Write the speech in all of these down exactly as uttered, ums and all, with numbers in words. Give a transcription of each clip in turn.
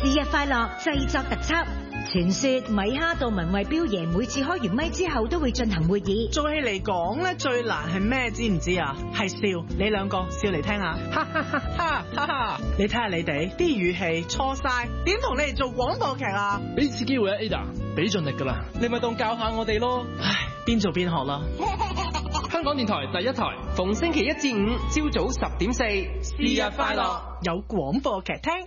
是日快樂製作特輯。傳說米哈杜文慧彪爺每次開完咪之後都會進行會議。 做戲嚟講咧，最難係咩？知唔知啊？係笑。你兩個笑嚟聽下，哈哈哈哈哈哈！你睇下你哋啲語氣錯晒，點同你哋做廣播劇啊？ 俾次機會啊 Ada， 俾盡力噶啦，你咪當教下我哋咯。 唉，邊做邊學啦。 香港電台第一台，逢星期一至五朝早十點四，是日快樂， 有廣播劇聽。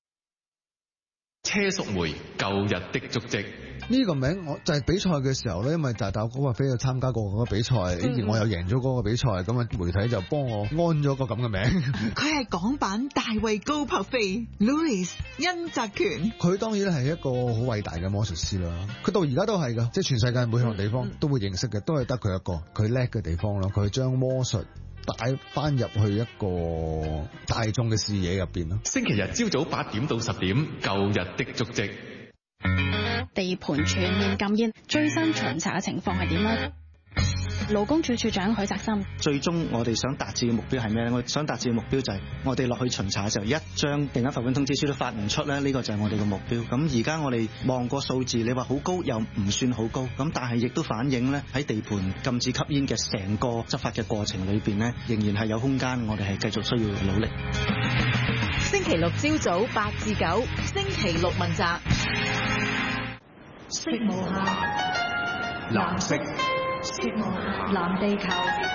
車淑梅舊日的足跡， 呢個名我就係比賽嘅時候咧，因為大大嗰個飛去參加過嗰個比賽，而、嗯、我又贏咗嗰個比賽，咁啊媒體就幫我安咗個咁嘅名。 佢係港版大衛高柏飛 Louis 殷澤權， 佢當然係一個好偉大嘅魔術師啦。佢到而家都係噶，即係全世界每項地方都會認識嘅，都係得佢一個。佢叻嘅地方咯，佢將魔術帶翻入去一個大眾嘅視野入邊咯。 星期日朝早八點到十點，舊日的足跡。 地盤全面禁煙，最新巡查嘅情況係點呢？勞工處處長許澤森， 最終我哋想達至嘅目標係咩咧？我想達至嘅目標就係我哋落去巡查嘅時候，一張定額罰款通知書都發唔出咧，呢個就係我哋嘅目標。咁而家我哋望個數字，你話好高又唔算好高，咁但係亦都反映咧喺地盤禁止吸煙嘅成個執法嘅過程裏邊咧，仍然係有空間，我哋係繼續需要努力。 星期六朝早八至九，星期六問責。色無限，藍色。色無限，藍地球。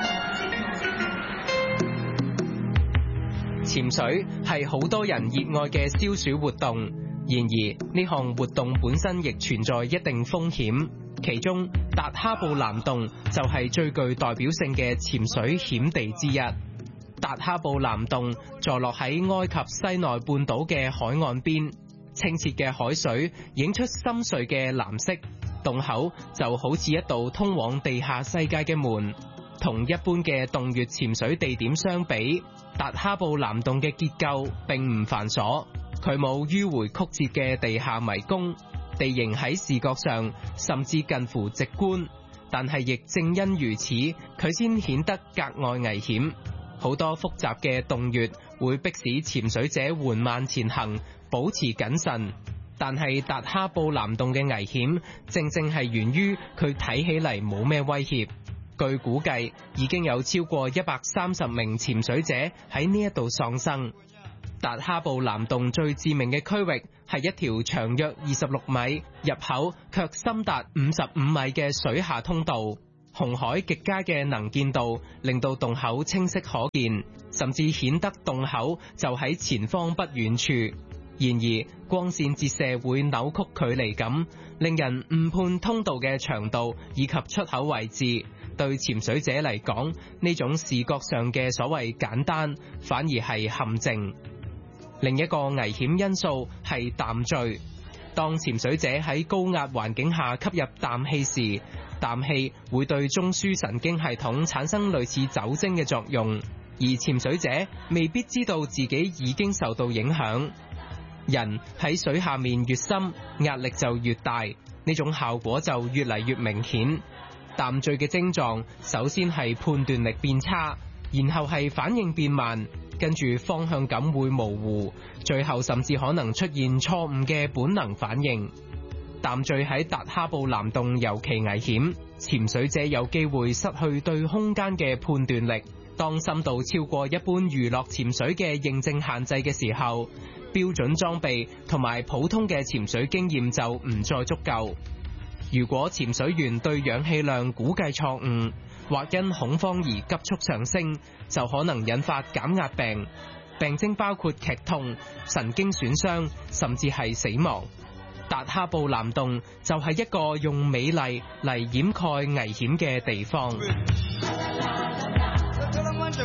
潛水係好多人熱愛嘅消暑活動，然而呢項活動本身亦存在一定風險。其中達哈布藍洞就係最具代表性嘅潛水險地之一。達哈布藍洞坐落喺埃及西奈半島嘅海岸邊，清澈嘅海水映出深邃嘅藍色，洞口就好似一道通往地下世界嘅門。同一般嘅洞穴潛水地點相比，達哈布藍洞嘅結構並唔繁瑣，佢冇迂迴曲折嘅地下迷宮，地形喺視覺上甚至近乎直觀，但係亦正因如此，佢先顯得格外危險。好多複雜嘅洞穴會迫使潛水者緩慢前行，保持謹慎。但係達哈布藍洞嘅危險，正正係源於佢睇起嚟冇咩威脅。據估計，已經有超過一百三十名潛水者喺呢一度喪生。達哈布藍洞最致命嘅區域係一條長約二十六米、入口卻深達五十五米嘅水下通道。紅海極佳嘅能見度令到洞口清晰可見，甚至顯得洞口就喺前方不遠處。然而，光線折射會扭曲距離感，令人誤判通道嘅長度以及出口位置。對潛水者嚟講，呢種視覺上嘅所謂簡單，反而係陷阱。另一個危險因素係氮醉。當潛水者喺高壓環境下吸入氮氣時，氮氣會對中樞神經系統產生類似酒精嘅作用，而潛水者未必知道自己已經受到影響。人喺水下面越深，壓力就越大，呢種效果就越嚟越明顯。氮醉嘅症狀首先係判斷力變差，然後係反應變慢，跟住方向感會模糊，最後甚至可能出現錯誤嘅本能反應。氮醉喺達哈布藍洞尤其危險，潛水者有機會失去對空間嘅判斷力。當深度超過一般娛樂潛水嘅認證限制嘅時候，標準裝備同埋普通嘅潛水經驗就唔再足夠。如果潛水員對氧氣量估計錯誤，或因恐慌而急速上升，就可能引發減壓病，病徵包括劇痛、神經損傷，甚至係死亡。達哈布藍洞就係一個用美麗嚟掩蓋危險嘅地方。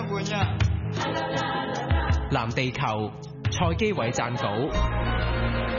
藍地球，蔡基偉撰稿。